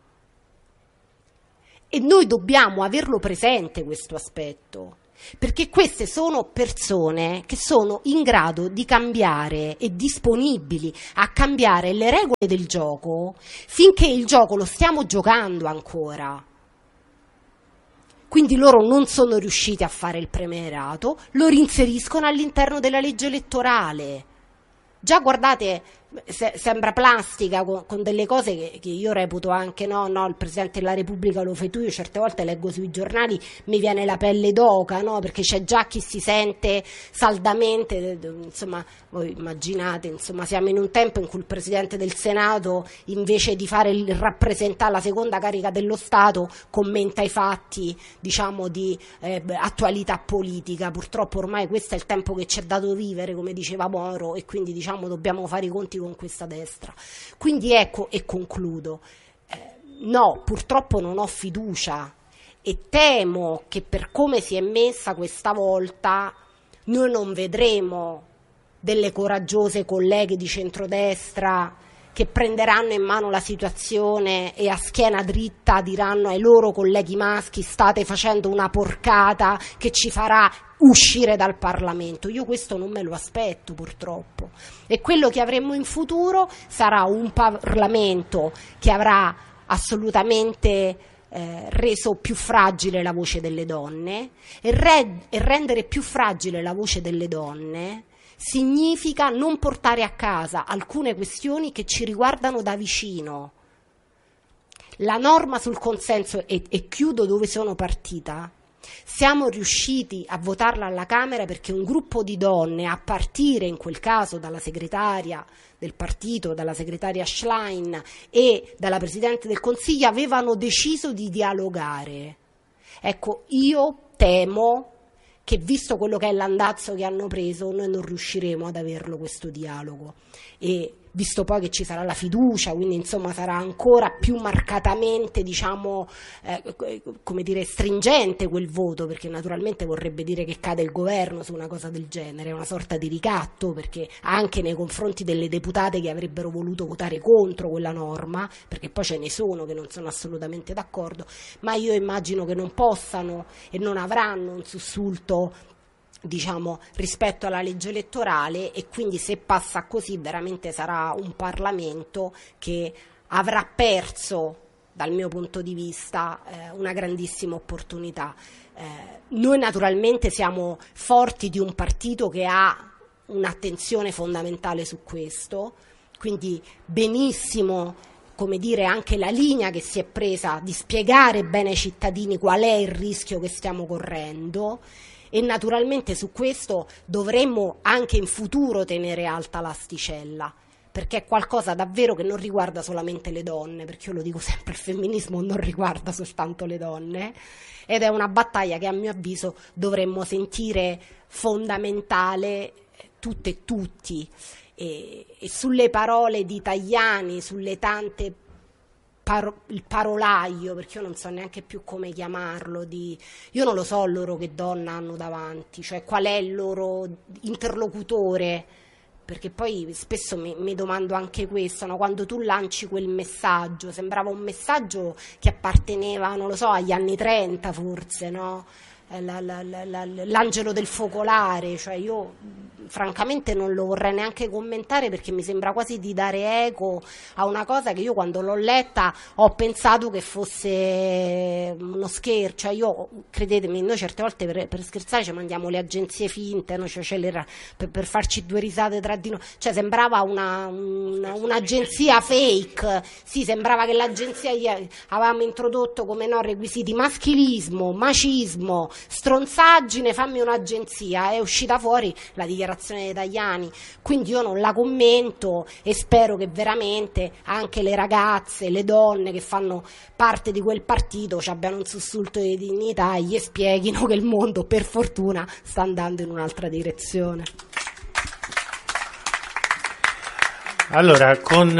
E noi dobbiamo averlo presente questo aspetto, perché queste sono persone che sono in grado di cambiare e disponibili a cambiare le regole del gioco finché il gioco lo stiamo giocando ancora. Quindi loro non sono riusciti a fare il premierato, lo reinseriscono all'interno della legge elettorale. Già guardate, sembra plastica con delle cose che io reputo anche no, il Presidente della Repubblica lo fai tu, io certe volte leggo sui giornali, mi viene la pelle d'oca, no? Perché c'è già chi si sente saldamente, insomma, voi immaginate, insomma, siamo in un tempo in cui il Presidente del Senato, invece di fare il rappresentare la seconda carica dello Stato, commenta i fatti, diciamo, di attualità politica. Purtroppo ormai questo è il tempo che ci è dato vivere, come diceva Moro, e quindi diciamo dobbiamo fare i conti con questa destra. Quindi ecco, e concludo, no, purtroppo non ho fiducia e temo che per come si è messa questa volta noi non vedremo delle coraggiose colleghe di centrodestra che prenderanno in mano la situazione e a schiena dritta diranno ai loro colleghi maschi: state facendo una porcata che ci farà uscire dal Parlamento. Io questo non me lo aspetto, purtroppo, e quello che avremo in futuro sarà un Parlamento che avrà assolutamente reso più fragile la voce delle donne, e rendere più fragile la voce delle donne significa non portare a casa alcune questioni che ci riguardano da vicino. La norma sul consenso, e chiudo dove sono partita, siamo riusciti a votarla alla Camera perché un gruppo di donne, a partire in quel caso dalla segretaria del partito, dalla segretaria Schlein e dalla Presidente del Consiglio, avevano deciso di dialogare. Ecco, io temo che, visto quello che è l'andazzo che hanno preso, noi non riusciremo ad averlo questo dialogo, e visto poi che ci sarà la fiducia, quindi insomma sarà ancora più marcatamente, diciamo, come dire, stringente quel voto, perché naturalmente vorrebbe dire che cade il governo su una cosa del genere, è una sorta di ricatto, perché anche nei confronti delle deputate che avrebbero voluto votare contro quella norma, perché poi ce ne sono che non sono assolutamente d'accordo, ma io immagino che non possano e non avranno un sussulto, diciamo, rispetto alla legge elettorale, e quindi se passa così veramente sarà un Parlamento che avrà perso, dal mio punto di vista, una grandissima opportunità. Noi naturalmente siamo forti di un partito che ha un'attenzione fondamentale su questo, quindi benissimo, come dire, anche la linea che si è presa di spiegare bene ai cittadini qual è il rischio che stiamo correndo. E naturalmente su questo dovremmo anche in futuro tenere alta l'asticella, perché è qualcosa davvero che non riguarda solamente le donne, perché io lo dico sempre, il femminismo non riguarda soltanto le donne, ed è una battaglia che a mio avviso dovremmo sentire fondamentale tutte e tutti. E sulle parole di Tajani, sulle tante il parolaio, perché io non so neanche più come chiamarlo, io non lo so loro che donna hanno davanti, cioè qual è il loro interlocutore, perché poi spesso mi domando anche questo, no? Quando tu lanci quel messaggio, sembrava un messaggio che apparteneva, non lo so, agli anni 30 forse, no? L'angelo del focolare, cioè io francamente non lo vorrei neanche commentare, perché mi sembra quasi di dare eco a una cosa che io quando l'ho letta ho pensato che fosse uno scherzo, cioè io, credetemi, noi certe volte per scherzare ci mandiamo le agenzie finte, no? Cioè per farci due risate tra di noi, cioè sembrava un'agenzia fake, sì, sembrava che l'agenzia avevamo introdotto come no requisiti maschilismo, macismo, stronzaggine, fammi un'agenzia. È uscita fuori la dichiarazione dei Tajani, quindi io non la commento e spero che veramente anche le ragazze, le donne che fanno parte di quel partito ci abbiano un sussulto di dignità e gli spieghino che il mondo per fortuna sta andando in un'altra direzione. Allora,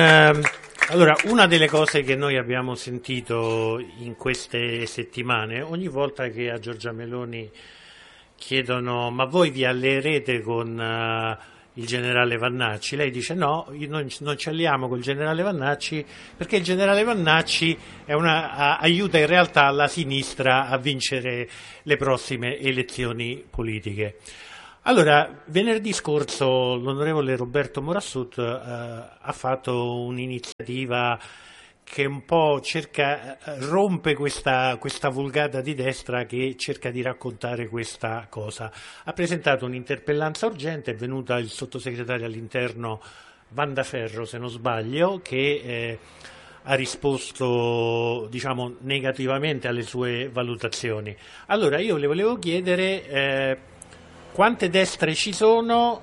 una delle cose che noi abbiamo sentito in queste settimane, ogni volta che a Giorgia Meloni chiedono ma voi vi alleerete con il generale Vannacci, lei dice no, noi non ci alliamo col generale Vannacci perché il generale Vannacci aiuta in realtà la sinistra a vincere le prossime elezioni politiche. Allora, venerdì scorso l'onorevole Roberto Morassut ha fatto un'iniziativa che un po' rompe questa vulgata di destra che cerca di raccontare questa cosa. Ha presentato un'interpellanza urgente, è venuta il sottosegretario all'interno Wanda Ferro, se non sbaglio, che ha risposto, diciamo, negativamente alle sue valutazioni. Allora, io le volevo chiedere quante destre ci sono,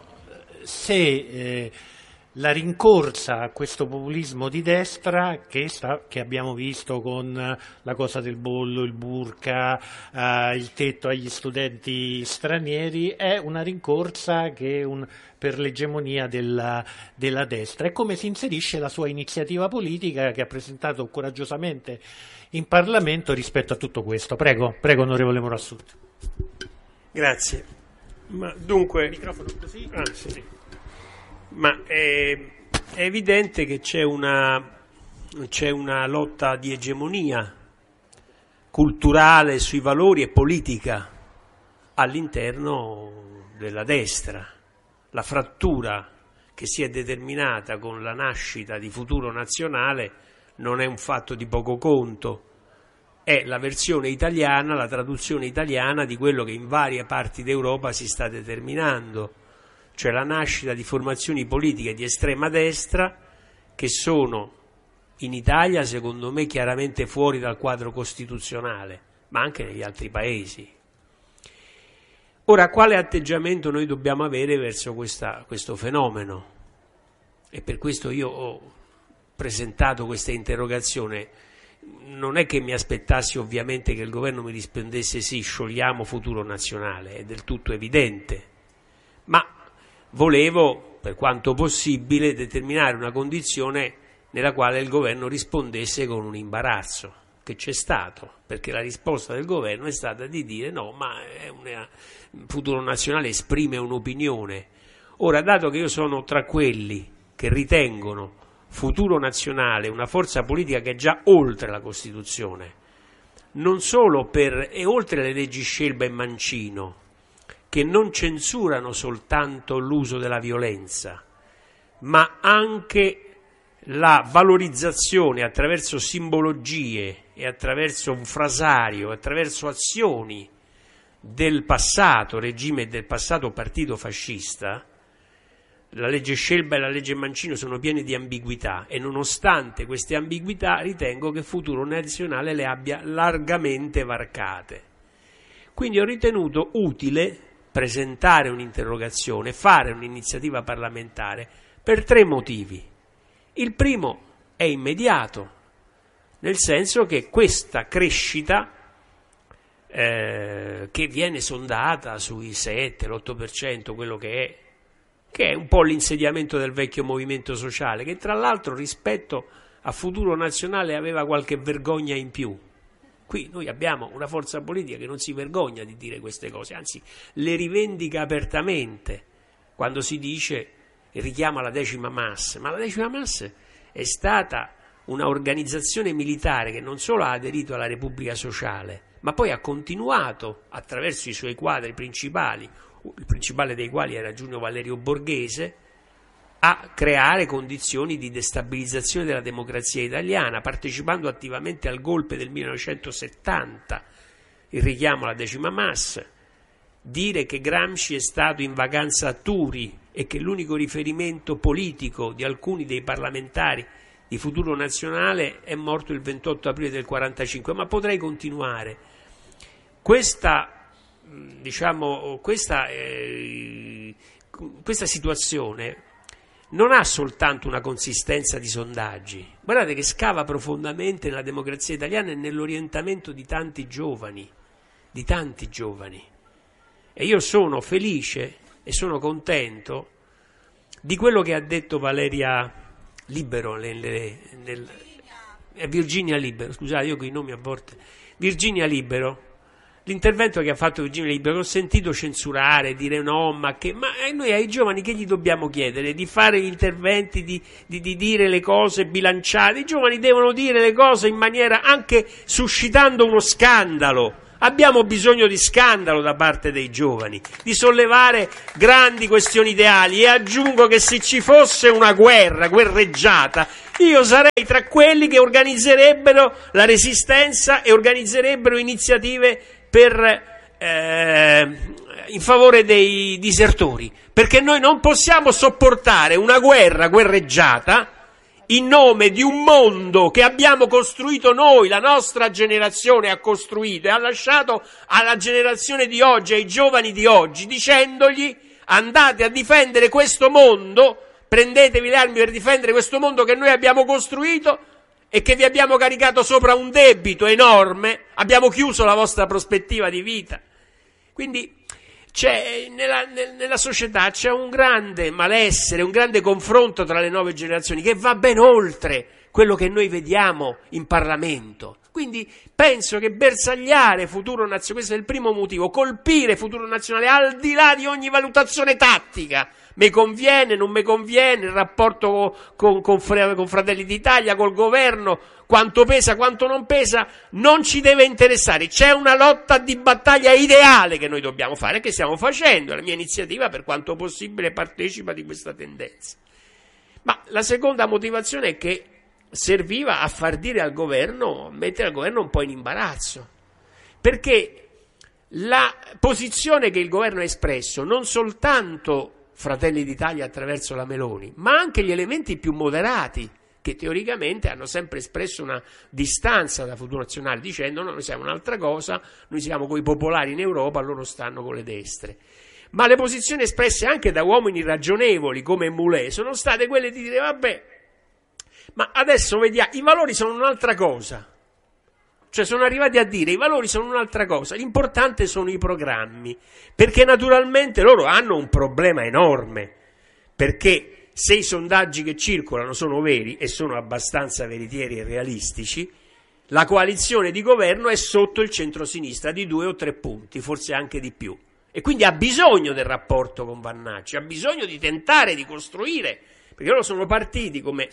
se la rincorsa a questo populismo di destra che abbiamo visto con la cosa del bollo, il burka, il tetto agli studenti stranieri, è una rincorsa per l'egemonia della destra, e come si inserisce la sua iniziativa politica che ha presentato coraggiosamente in Parlamento rispetto a tutto questo. Prego onorevole Morassut. Grazie. Ma dunque, microfono così. Sì. Ma è evidente che c'è una lotta di egemonia culturale sui valori e politica all'interno della destra. La frattura che si è determinata con la nascita di Futuro Nazionale non è un fatto di poco conto. È la versione italiana, la traduzione italiana di quello che in varie parti d'Europa si sta determinando, cioè la nascita di formazioni politiche di estrema destra che sono in Italia, secondo me, chiaramente fuori dal quadro costituzionale, ma anche negli altri paesi. Ora, quale atteggiamento noi dobbiamo avere verso questo fenomeno? E per questo io ho presentato questa interrogazione. Non è che mi aspettassi ovviamente che il governo mi rispondesse sì, sciogliamo Futuro Nazionale, è del tutto evidente, ma volevo, per quanto possibile, determinare una condizione nella quale il governo rispondesse con un imbarazzo, che c'è stato, perché la risposta del governo è stata di dire no, ma Futuro Nazionale esprime un'opinione. Ora, dato che io sono tra quelli che ritengono Futuro Nazionale una forza politica che è già oltre la Costituzione, non solo e oltre le leggi Scelba e Mancino, che non censurano soltanto l'uso della violenza, ma anche la valorizzazione attraverso simbologie e attraverso un frasario, attraverso azioni del passato regime e del passato partito fascista. La legge Scelba e la legge Mancino sono piene di ambiguità e nonostante queste ambiguità ritengo che Futuro Nazionale le abbia largamente varcate. Quindi ho ritenuto utile presentare un'interrogazione, fare un'iniziativa parlamentare per 3 motivi. Il primo è immediato, nel senso che questa crescita che viene sondata sui 7, l'8%, quello che è un po' l'insediamento del vecchio movimento sociale, che tra l'altro rispetto a Futuro Nazionale aveva qualche vergogna in più. Qui noi abbiamo una forza politica che non si vergogna di dire queste cose, anzi le rivendica apertamente quando si dice e richiama la 10ª MAS, ma la 10ª MAS è stata una organizzazione militare che non solo ha aderito alla Repubblica Sociale, ma poi ha continuato attraverso i suoi quadri principali, il principale dei quali era Giulio Valerio Borghese, a creare condizioni di destabilizzazione della democrazia italiana, partecipando attivamente al golpe del 1970, il richiamo alla 10ª MAS, dire che Gramsci è stato in vacanza a Turi e che l'unico riferimento politico di alcuni dei parlamentari di Futuro Nazionale è morto il 28 aprile del 1945, ma potrei continuare. Questa diciamo, questa situazione non ha soltanto una consistenza di sondaggi, guardate che scava profondamente nella democrazia italiana e nell'orientamento di tanti giovani, e io sono felice e sono contento di quello che ha detto Valeria Libero, Virginia Libero, scusate, io con i nomi a volte, Virginia Libero, l'intervento che ha fatto Virginia Libero, l'ho sentito censurare, dire no, ma noi ai giovani che gli dobbiamo chiedere? Di fare gli interventi, di dire le cose bilanciate? I giovani devono dire le cose in maniera, anche suscitando uno scandalo. Abbiamo bisogno di scandalo da parte dei giovani, di sollevare grandi questioni ideali, e aggiungo che se ci fosse una guerreggiata, io sarei tra quelli che organizzerebbero la resistenza e organizzerebbero iniziative in favore dei disertori, perché noi non possiamo sopportare una guerreggiata in nome di un mondo che abbiamo costruito noi, la nostra generazione ha costruito e ha lasciato alla generazione di oggi, ai giovani di oggi, dicendogli: andate a difendere questo mondo, prendetevi le armi per difendere questo mondo che noi abbiamo costruito e che vi abbiamo caricato sopra un debito enorme, abbiamo chiuso la vostra prospettiva di vita. Quindi nella società c'è un grande malessere, un grande confronto tra le nuove generazioni che va ben oltre quello che noi vediamo in Parlamento. Quindi penso che bersagliare Futuro Nazionale, questo è il primo motivo, colpire Futuro Nazionale al di là di ogni valutazione tattica, mi conviene, non mi conviene, il rapporto con Fratelli d'Italia, col governo, quanto pesa, quanto non pesa, non ci deve interessare. C'è una lotta di battaglia ideale che noi dobbiamo fare, che stiamo facendo. La mia iniziativa, per quanto possibile, partecipa di questa tendenza. Ma la seconda motivazione è che serviva a far dire al governo, mettere il governo un po' in imbarazzo, perché la posizione che il governo ha espresso, non soltanto Fratelli d'Italia attraverso la Meloni, ma anche gli elementi più moderati, che teoricamente hanno sempre espresso una distanza da Futuro Nazionale, dicendo: no, noi siamo un'altra cosa, noi siamo coi popolari in Europa, loro stanno con le destre. Ma le posizioni espresse anche da uomini ragionevoli come Moulet sono state quelle di dire: vabbè, ma adesso vediamo, i valori sono un'altra cosa. Cioè sono arrivati a dire: i valori sono un'altra cosa, l'importante sono i programmi, perché naturalmente loro hanno un problema enorme, perché se i sondaggi che circolano sono veri, e sono abbastanza veritieri e realistici, la coalizione di governo è sotto il centrosinistra di 2 o 3 punti, forse anche di più, e quindi ha bisogno del rapporto con Vannacci, ha bisogno di tentare di costruire, perché loro sono partiti, come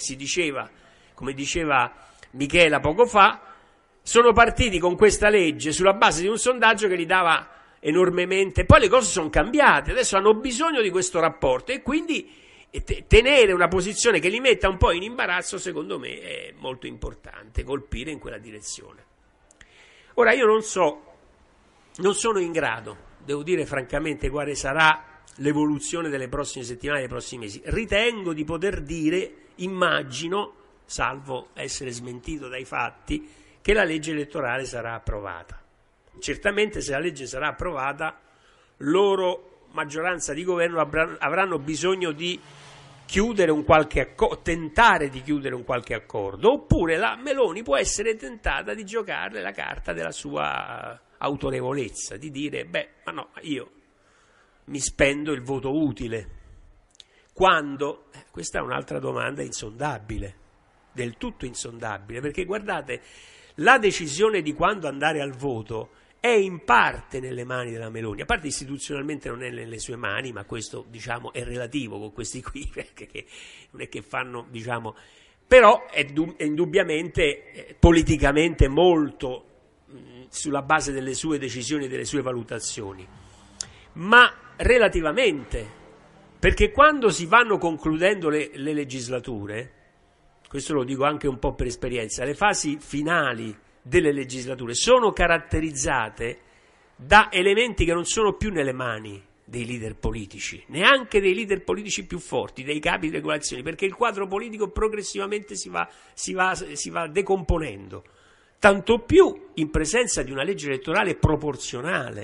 diceva Michela poco fa, sono partiti con questa legge sulla base di un sondaggio che li dava enormemente, poi le cose sono cambiate, adesso hanno bisogno di questo rapporto, e quindi tenere una posizione che li metta un po' in imbarazzo, secondo me, è molto importante, colpire in quella direzione. Ora io non sono in grado, devo dire francamente, quale sarà l'evoluzione delle prossime settimane, dei prossimi mesi. Ritengo di poter dire, immagino, salvo essere smentito dai fatti, che la legge elettorale sarà approvata. Certamente, se la legge sarà approvata, loro, maggioranza di governo, avranno bisogno di chiudere un qualche accordo, tentare di chiudere un qualche accordo, oppure la Meloni può essere tentata di giocare la carta della sua autorevolezza, di dire: ma no, io mi spendo il voto utile. Quando? Questa è un'altra domanda insondabile, del tutto insondabile, perché guardate, la decisione di quando andare al voto è in parte nelle mani della Meloni, a parte istituzionalmente non è nelle sue mani, ma questo, diciamo, è relativo con questi qui, perché non è che fanno, diciamo, però è indubbiamente politicamente molto sulla base delle sue decisioni e delle sue valutazioni, ma relativamente, perché quando si vanno concludendo le legislature, questo lo dico anche un po' per esperienza, le fasi finali delle legislature sono caratterizzate da elementi che non sono più nelle mani dei leader politici, neanche dei leader politici più forti, dei capi delle coalizioni, perché il quadro politico progressivamente si va decomponendo, tanto più in presenza di una legge elettorale proporzionale,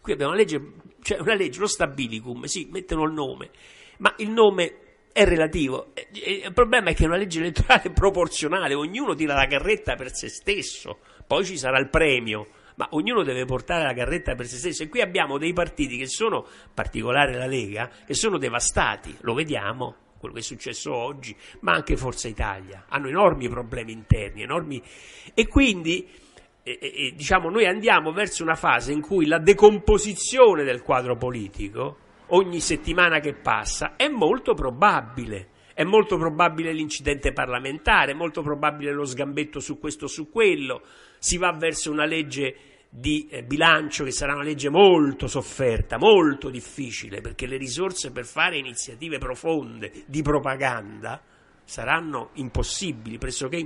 Qui abbiamo una legge, lo stabilicum, sì, mettono il nome, ma il nome è relativo. Il problema è che è una legge elettorale proporzionale, ognuno tira la carretta per se stesso, poi ci sarà il premio, ma ognuno deve portare la carretta per se stesso. E qui abbiamo dei partiti che sono, in particolare la Lega, che sono devastati, lo vediamo, quello che è successo oggi, ma anche Forza Italia, hanno enormi problemi interni, e quindi diciamo noi andiamo verso una fase in cui la decomposizione del quadro politico ogni settimana che passa è molto probabile. È molto probabile l'incidente parlamentare, è molto probabile lo sgambetto su questo o su quello, si va verso una legge di bilancio che sarà una legge molto sofferta, molto difficile, perché le risorse per fare iniziative profonde di propaganda saranno impossibili, pressoché